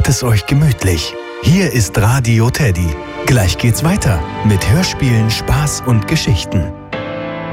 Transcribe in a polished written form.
es euch gemütlich. Hier ist Radio Teddy. Gleich geht's weiter mit Hörspielen, Spaß und Geschichten.